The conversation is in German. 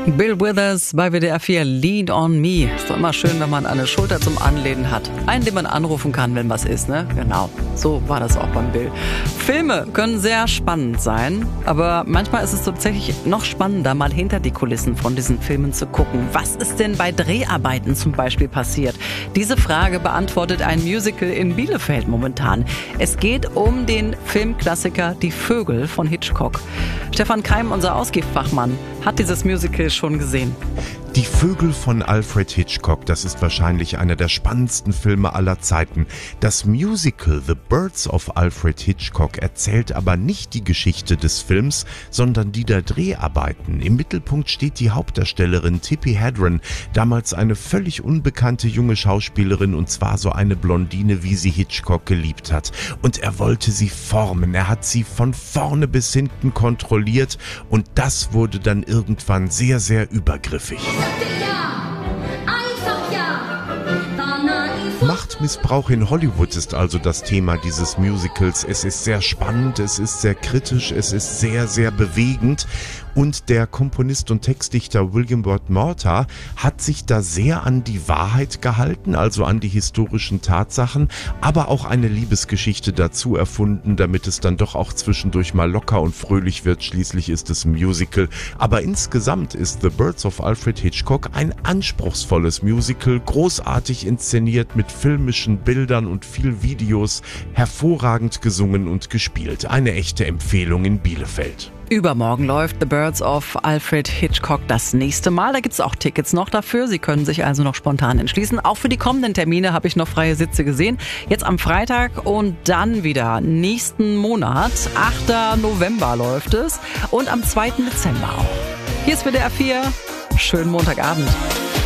Bill Withers bei WDR 4, Lean on Me. Ist doch immer schön, wenn man eine Schulter zum Anlehnen hat. Einen, den man anrufen kann, wenn was ist, ne? Genau. So war das auch beim Bill. Filme können sehr spannend sein, aber manchmal ist es tatsächlich noch spannender, mal hinter die Kulissen von diesen Filmen zu gucken. Was ist denn bei Dreharbeiten zum Beispiel passiert? Diese Frage beantwortet ein Musical in Bielefeld momentan. Es geht um den Filmklassiker Die Vögel von Hitchcock. Stefan Keim, unser Ausgehfachmann, hat dieses Musical schon gesehen. Die Vögel von Alfred Hitchcock, das ist wahrscheinlich einer der spannendsten Filme aller Zeiten. Das Musical The Birds of Alfred Hitchcock erzählt aber nicht die Geschichte des Films, sondern die der Dreharbeiten. Im Mittelpunkt steht die Hauptdarstellerin Tippi Hedren, damals eine völlig unbekannte junge Schauspielerin, und zwar so eine Blondine, wie sie Hitchcock geliebt hat. Und er wollte sie formen, er hat sie von vorne bis hinten kontrolliert, und das wurde dann irgendwann sehr, sehr übergriffig. Machtmissbrauch in Hollywood ist also das Thema dieses Musicals. Es ist sehr spannend, es ist sehr kritisch, es ist sehr, sehr bewegend. Und der Komponist und Textdichter William Ward Mortar hat sich da sehr an die Wahrheit gehalten, also an die historischen Tatsachen, aber auch eine Liebesgeschichte dazu erfunden, damit es dann doch auch zwischendurch mal locker und fröhlich wird. Schließlich ist es ein Musical. Aber insgesamt ist The Birds of Alfred Hitchcock ein anspruchsvolles Musical, großartig inszeniert mit filmischen Bildern und viel Videos, hervorragend gesungen und gespielt. Eine echte Empfehlung in Bielefeld. Übermorgen läuft The Birds of Alfred Hitchcock das nächste Mal. Da gibt es auch Tickets noch dafür. Sie können sich also noch spontan entschließen. Auch für die kommenden Termine habe ich noch freie Sitze gesehen. Jetzt am Freitag und dann wieder nächsten Monat. 8. November läuft es und am 2. Dezember auch. Hier ist WDR 4. Schönen Montagabend.